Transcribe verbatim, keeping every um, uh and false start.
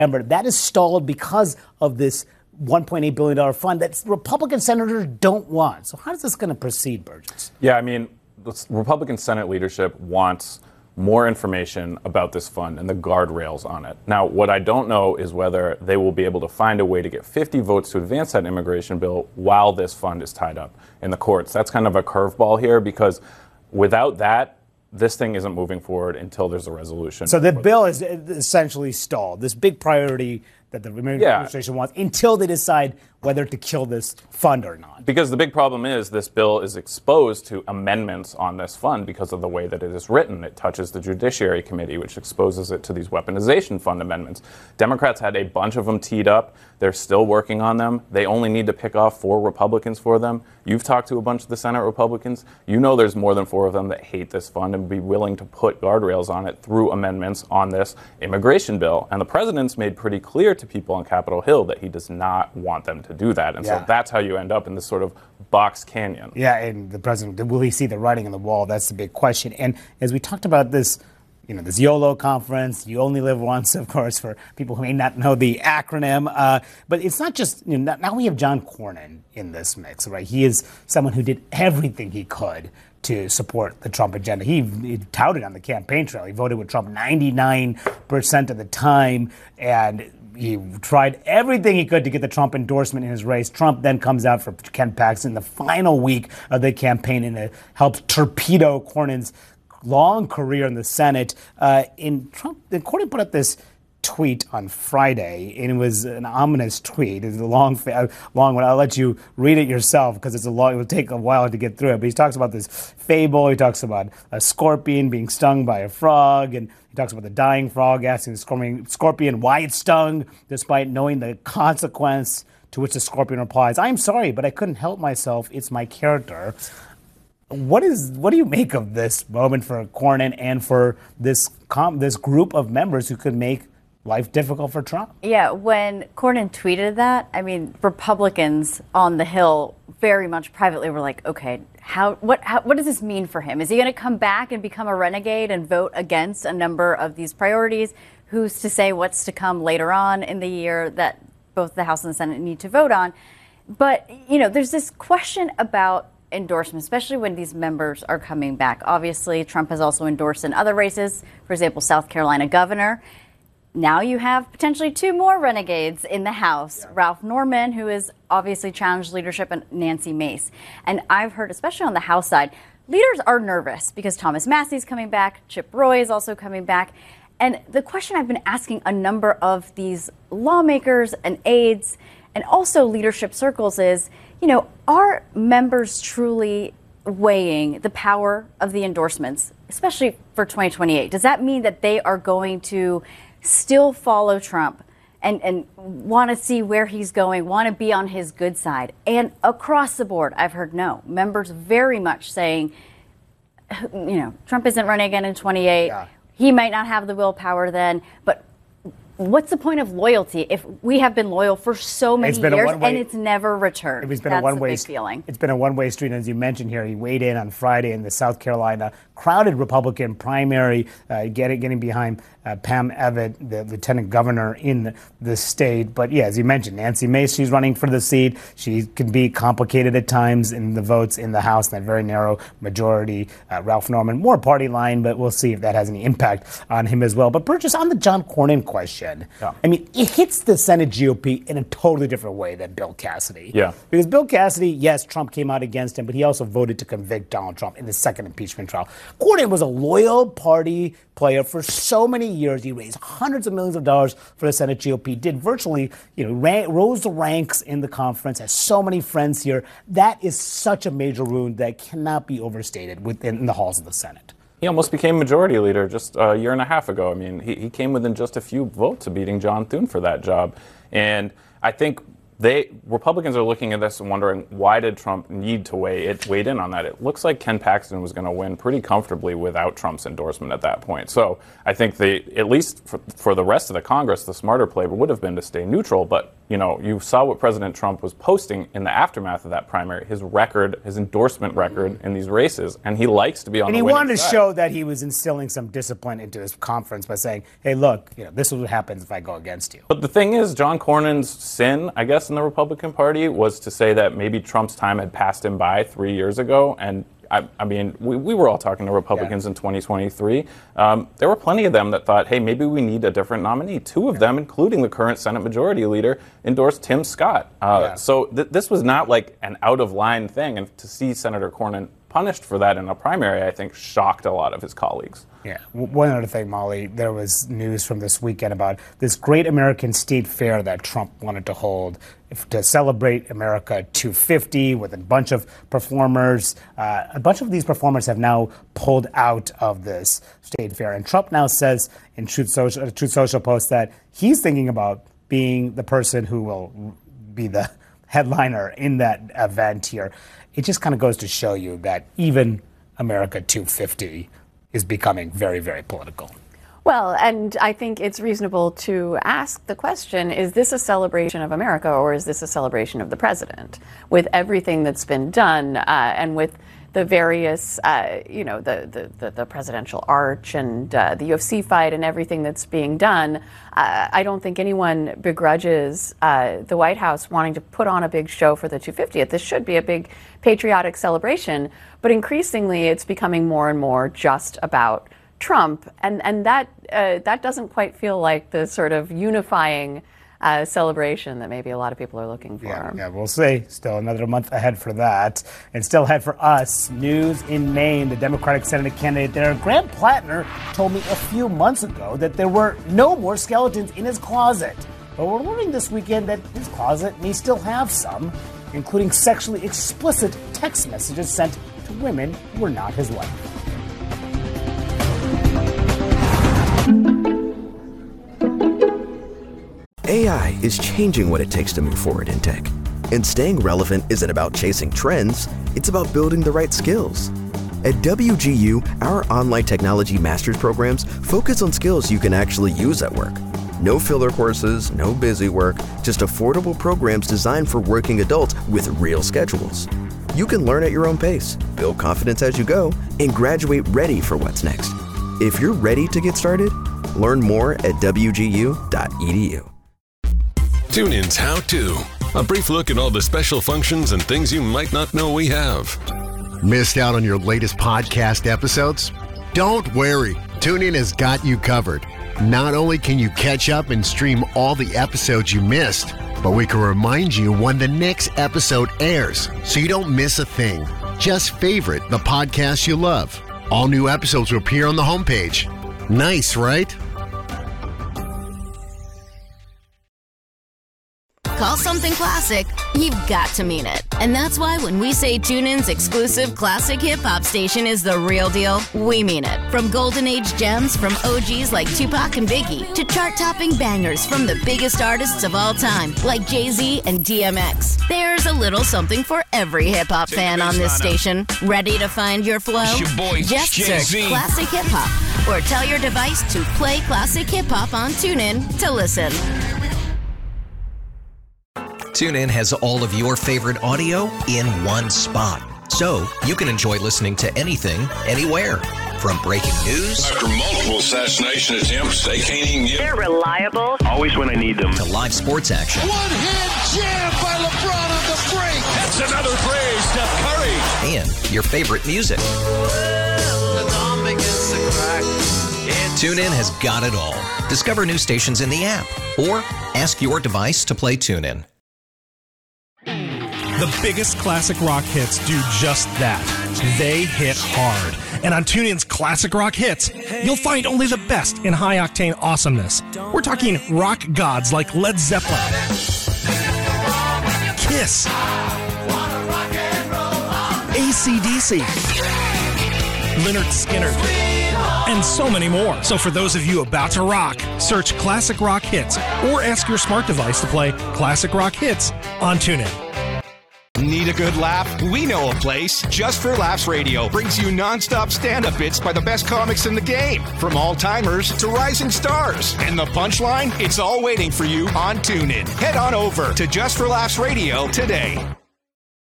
Remember, that is stalled because of this one point eight billion dollars fund that Republican senators don't want. So how is this going to proceed, Burgess? Yeah, I mean, the Republican Senate leadership wants more information about this fund and the guardrails on it. Now, what I don't know is whether they will be able to find a way to get fifty votes to advance that immigration bill while this fund is tied up in the courts. That's kind of a curveball here, because without that, this thing isn't moving forward until there's a resolution. So the bill is essentially stalled. This big priority that the administration yeah. wants until they decide whether to kill this fund or not. Because the big problem is this bill is exposed to amendments on this fund because of the way that it is written. It touches the Judiciary Committee, which exposes it to these weaponization fund amendments. Democrats had a bunch of them teed up. They're still working on them. They only need to pick off four Republicans for them. You've talked to a bunch of the Senate Republicans. You know there's more than four of them that hate this fund and be willing to put guardrails on it through amendments on this immigration bill. And the president's made pretty clear to people on Capitol Hill that he does not want them to do that. And yeah. so that's how you end up in this sort of box canyon. Yeah, and the president, will he see the writing on the wall? That's the big question. And as we talked about this, you know, this YOLO conference, you only live once, of course, for people who may not know the acronym. Uh, but it's not just, you know, now we have John Cornyn in this mix, right? He is someone who did everything he could to support the Trump agenda. He, he touted on the campaign trail. He voted with Trump ninety-nine percent of the time, and he tried everything he could to get the Trump endorsement in his race. Trump then comes out for Ken Paxton the final week of the campaign, and it helps torpedo Cornyn's long career in the Senate. Uh, in Trump, Cornyn put up this tweet on Friday, and it was an ominous tweet. It's a long, long one. I'll let you read it yourself because it's a long. It will take a while to get through it. But he talks about this fable. He talks about a scorpion being stung by a frog, and he talks about the dying frog asking the scorpion why it stung, despite knowing the consequence. To which the scorpion replies, "I'm sorry, but I couldn't help myself. It's my character." What is what do you make of this moment for Cornyn and for this com, this group of members who could make life difficult for Trump? Yeah, when Cornyn tweeted that, I mean, Republicans on the Hill very much privately were like, okay, how what how, what does this mean for him? Is he going to come back and become a renegade and vote against a number of these priorities? Who's to say what's to come later on in the year that both the House and the Senate need to vote on? But, you know, there's this question about endorsement, especially when these members are coming back. Obviously, Trump has also endorsed in other races, for example, South Carolina governor. Now you have potentially two more renegades in the House, yeah. Ralph Norman, who has obviously challenged leadership, and Nancy Mace. And I've heard, especially on the House side, leaders are nervous because Thomas Massey's coming back, Chip Roy is also coming back. And the question I've been asking a number of these lawmakers and aides and also leadership circles is, you know, are members truly weighing the power of the endorsements, especially for twenty twenty-eight? Does that mean that they are going to still follow Trump and, and want to see where he's going, want to be on his good side? And across the board, I've heard no. Members very much saying, you know, Trump isn't running again in twenty-eight. Yeah. He might not have the willpower then, but what's the point of loyalty if we have been loyal for so many years and it's never returned? It's been That's a one-way feeling. It's been a one-way street, as you mentioned here. He weighed in on Friday in the South Carolina crowded Republican primary, uh, getting getting behind uh, Pam Evett, the lieutenant governor in the, the state. But yeah, as you mentioned, Nancy Mace, she's running for the seat. She can be complicated at times in the votes in the House, that very narrow majority. Uh, Ralph Norman, more party line, but we'll see if that has any impact on him as well. But Burgess, on the John Cornyn question, yeah. I mean, it hits the Senate G O P in a totally different way than Bill Cassidy. Yeah. Because Bill Cassidy, yes, Trump came out against him, but he also voted to convict Donald Trump in the second impeachment trial. Cornyn was a loyal party player for so many years. He raised hundreds of millions of dollars for the Senate G O P, did virtually, you know, ran, rose the ranks in the conference, has so many friends here. That is such a major wound that cannot be overstated within the halls of the Senate. He almost became majority leader just a year and a half ago. I mean, he, he came within just a few votes of beating John Thune for that job. And I think they Republicans are looking at this and wondering, why did Trump need to weigh it weighed in on that? It looks like Ken Paxton was going to win pretty comfortably without Trump's endorsement at that point. So I think the at least for, for the rest of the Congress, the smarter play would have been to stay neutral. But you know, you saw what President Trump was posting in the aftermath of that primary, his record, his endorsement record in these races, and he likes to be on and the he winning wanted to side. show that he was instilling some discipline into his conference by saying, hey, look, you know, this is what happens if I go against you. But the thing is, John Cornyn's sin, I guess, in the Republican Party was to say that maybe Trump's time had passed him by three years ago, and I, I mean, we, we were all talking to Republicans yeah. in twenty twenty-three. Um, there were plenty of them that thought, hey, maybe we need a different nominee. Two of yeah. them, including the current Senate Majority Leader, endorsed Tim Scott. Uh, yeah. So th- this was not like an out-of-line thing. And to see Senator Cornyn punished for that in a primary, I think, shocked a lot of his colleagues. Yeah. One other thing, Molly, there was news from this weekend about this great American state fair that Trump wanted to hold to celebrate America two fifty with a bunch of performers. Uh, a bunch of these performers have now pulled out of this state fair. And Trump now says in Truth Social, Truth Social post that he's thinking about being the person who will be the headliner in that event here. It just kind of goes to show you that even America two fifty is becoming very, very political. Well, and I think it's reasonable to ask the question, is this a celebration of America or is this a celebration of the president? With everything that's been done uh, and with the various, uh, you know, the, the, the, the presidential arch and uh, the U F C fight and everything that's being done, uh, I don't think anyone begrudges uh, the White House wanting to put on a big show for the two fiftieth. This should be a big patriotic celebration, but increasingly it's becoming more and more just about Trump, and and that uh, that doesn't quite feel like the sort of unifying uh, celebration that maybe a lot of people are looking for. Yeah, yeah, we'll see. Still another month ahead for that, and still ahead for us. News in Maine: the Democratic Senate candidate there, Grant Plattner, told me a few months ago that there were no more skeletons in his closet. But we're learning this weekend that his closet may still have some, including sexually explicit text messages sent to women who were not his wife. A I is changing what it takes to move forward in tech. And staying relevant isn't about chasing trends, it's about building the right skills. At W G U, our online technology master's programs focus on skills you can actually use at work. No filler courses, no busy work, just affordable programs designed for working adults with real schedules. You can learn at your own pace, build confidence as you go, and graduate ready for what's next. If you're ready to get started, learn more at W G U dot E D U. TuneIn's How To. A brief look at all the special functions and things you might not know we have. Missed out on your latest podcast episodes? Don't worry. TuneIn has got you covered. Not only can you catch up and stream all the episodes you missed, but we can remind you when the next episode airs so you don't miss a thing. Just favorite the podcast you love. All new episodes will appear on the homepage. Nice, right? Call something classic, you've got to mean it. And that's why when we say TuneIn's exclusive classic hip-hop station is the real deal, we mean it. From golden age gems from O Gs like Tupac and Biggie to chart-topping bangers from the biggest artists of all time like Jay-Z and D M X. There's a little something for every hip-hop fan on this station. Ready to find your flow? It's your boy, Just Jay-Z. search Classic Hip-Hop or tell your device to play Classic Hip-Hop on TuneIn to listen. TuneIn has all of your favorite audio in one spot. So you can enjoy listening to anything, anywhere. From breaking news. After multiple assassination attempts, they can't even get... They're reliable. Always when I need them. To live sports action. One-hand jam by LeBron on the break. That's another three, Steph Curry. And your favorite music. TuneIn has got it all. Discover new stations in the app. Or ask your device to play TuneIn. The biggest classic rock hits do just that. They hit hard. And on TuneIn's Classic Rock Hits, you'll find only the best in high-octane awesomeness. We're talking rock gods like Led Zeppelin, Kiss, A C D C, Lynyrd Skynyrd, and so many more. So for those of you about to rock, search Classic Rock Hits or ask your smart device to play Classic Rock Hits on TuneIn. Need a good laugh? We know a place. Just for Laughs Radio brings you nonstop stand-up bits by the best comics in the game, from all-timers to rising stars. And the punchline? It's all waiting for you on TuneIn. Head on over to Just for Laughs Radio today.